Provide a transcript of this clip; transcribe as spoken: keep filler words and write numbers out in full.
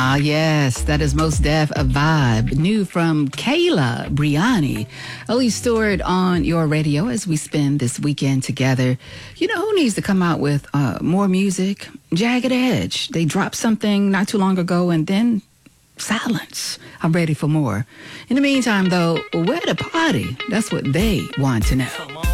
Ah, yes, that is Most Def a Vibe. New from Kayla Briani. Only stored on your radio as we spend this weekend together. You know who needs to come out with uh, more music? Jagged Edge. They dropped something not too long ago and then silence. I'm ready for more. In the meantime, though, where the party? That's what they want to know.